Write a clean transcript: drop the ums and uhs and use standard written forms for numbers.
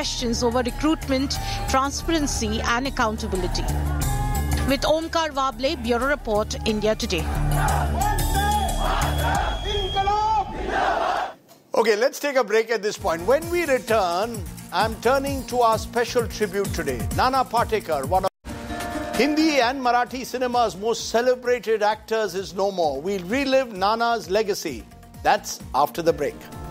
questions over recruitment, transparency and accountability. With Omkar Wable, Bureau Report, India Today. Okay, let's take a break at this point. When we return, I'm turning to our special tribute today. Nana Patekar, one of Hindi and Marathi cinema's most celebrated actors, is no more. We'll relive Nana's legacy. That's after the break.